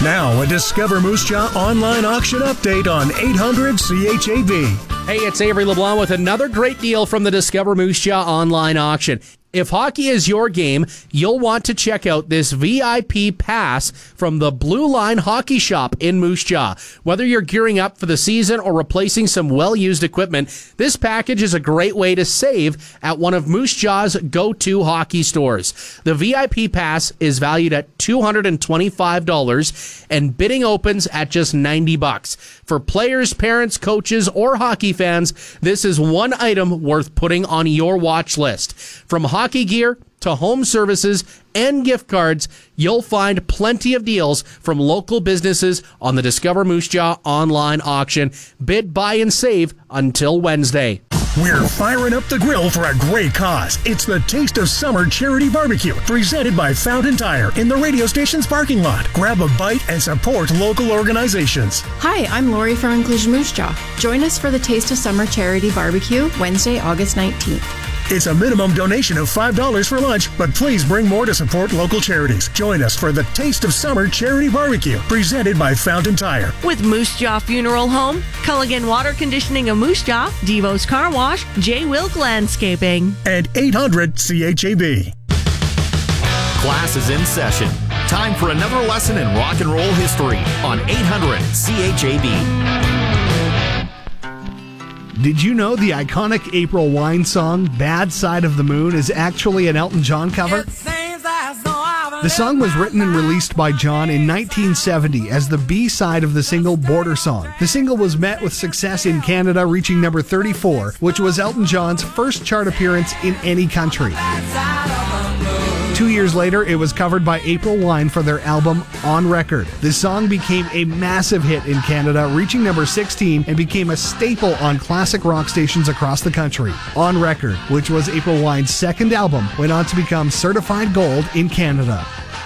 Now, a Discover Moose Jaw online auction update on 800 CHAB. Hey, it's Avery LeBlanc with another great deal from the Discover Moose Jaw online auction. If hockey is your game, you'll want to check out this VIP pass from the Blue Line Hockey Shop in Moose Jaw. Whether you're gearing up for the season or replacing some well-used equipment, this package is a great way to save at one of Moose Jaw's go-to hockey stores. The VIP pass is valued at $225 and bidding opens at just $90. For players, parents, coaches, or hockey fans, this is one item worth putting on your watch list. From hockey gear to home services and gift cards, you'll find plenty of deals from local businesses on the Discover Moose Jaw online auction. Bid, buy, and save until Wednesday. We're firing up the grill for a great cause. It's the Taste of Summer Charity Barbecue, presented by Fountain Tire in the radio station's parking lot. Grab a bite and support local organizations. Hi, I'm Lori from Inclusion Moose Jaw. Join us for the Taste of Summer Charity Barbecue, Wednesday, August 19th. It's a minimum donation of $5 for lunch, but please bring more to support local charities. Join us for the Taste of Summer Charity Barbecue, presented by Fountain Tire. With Moose Jaw Funeral Home, Culligan Water Conditioning of Moose Jaw, Devo's Car Wash, J. Wilk Landscaping. And 800 CHAB. Class is in session. Time for another lesson in rock and roll history on 800 CHAB. Did you know the iconic April Wine song, Bad Side of the Moon, is actually an Elton John cover? The song was written and released by John in 1970 as the B-side of the single Border Song. The single was met with success in Canada, reaching number 34, which was Elton John's first chart appearance in any country. 2 years later, it was covered by April Wine for their album On Record. This song became a massive hit in Canada, reaching number 16 and became a staple on classic rock stations across the country. On Record, which was April Wine's second album, went on to become certified gold in Canada.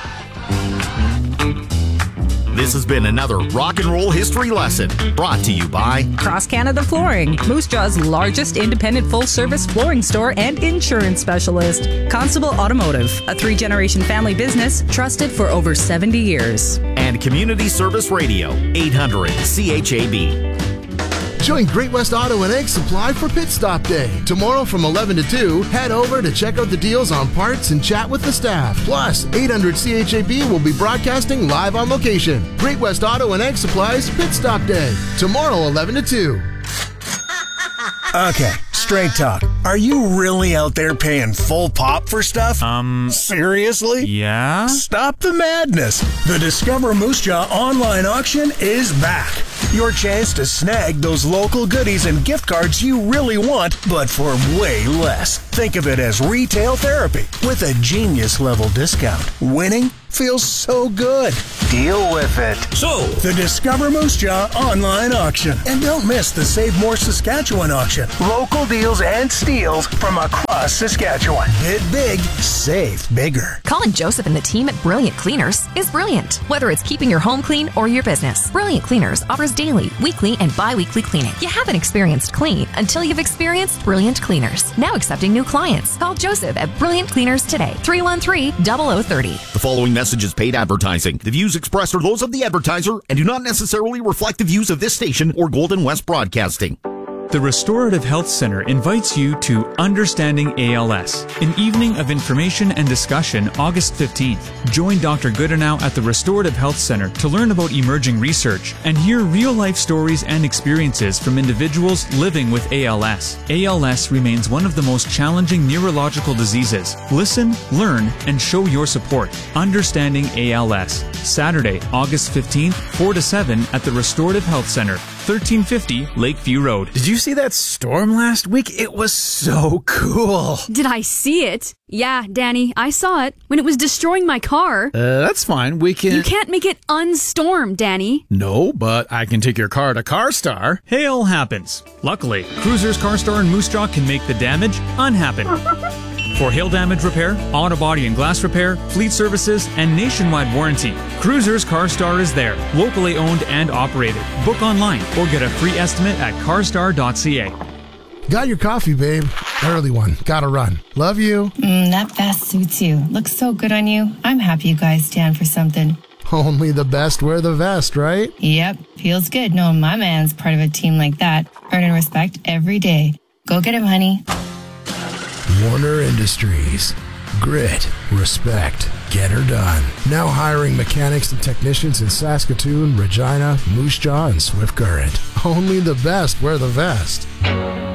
This has been another rock and roll history lesson brought to you by Cross Canada Flooring, Moose Jaw's largest independent full-service flooring store and insurance specialist. Constable Automotive, a 3-generation family business trusted for over 70 years. And Community Service Radio, 800 CHAB. Join Great West Auto and Egg Supply for Pit Stop Day. Tomorrow from 11 to 2, head over to check out the deals on parts and chat with the staff. Plus, 800 CHAB will be broadcasting live on location. Great West Auto and Egg Supply's Pit Stop Day. Tomorrow, 11 to 2. Okay, straight talk. Are you really out there paying full pop for stuff? Seriously? Yeah? Stop the madness. The Discover Moose Jaw online auction is back. Your chance to snag those local goodies and gift cards you really want, but for way less. Think of it as retail therapy with a genius-level discount. Winning feels so good. Deal with it. So, the Discover Moose Jaw online auction. And don't miss the Save More Saskatchewan auction. Local deals and steals from across Saskatchewan. Bid big, save bigger. Colin Joseph and the team at Brilliant Cleaners is brilliant. Whether it's keeping your home clean or your business, Brilliant Cleaners offers daily, weekly, and bi-weekly cleaning. You haven't experienced clean until you've experienced Brilliant Cleaners. Now accepting new clients. Call Joseph at Brilliant Cleaners today. 313-0030. The following message is paid advertising. The views expressed are those of the advertiser and do not necessarily reflect the views of this station or Golden West Broadcasting. The Restorative Health Center invites you to Understanding ALS, an evening of information and discussion August 15th. Join Dr. Goodenow at the Restorative Health Center to learn about emerging research and hear real-life stories and experiences from individuals living with ALS. ALS remains one of the most challenging neurological diseases. Listen, learn, and show your support. Understanding ALS, Saturday, August 15th, 4 to 7 at the Restorative Health Center, 1350 Lakeview Road. Did you see that storm last week? It was so cool. Did I see it? Yeah, Danny, I saw it when it was destroying my car. That's fine. We can... You can't make it unstorm, Danny. No, but I can take your car to CarStar. Hail happens. Luckily, Cruisers CarStar in Moose Jaw can make the damage unhappen. For hail damage repair, auto body and glass repair, fleet services, and nationwide warranty, Cruisers CarStar is there, locally owned and operated. Book online or get a free estimate at carstar.ca. Got your coffee, babe. Early one. Gotta run. Love you. That vest suits you. Looks so good on you. I'm happy you guys stand for something. Only the best wear the vest, right? Yep, feels good knowing my man's part of a team like that. Earning respect every day. Go get him, honey. Warner Industries. Grit, respect, get her done. Now hiring mechanics and technicians in Saskatoon, Regina, Moose Jaw, and Swift Current. Only the best wear the vest.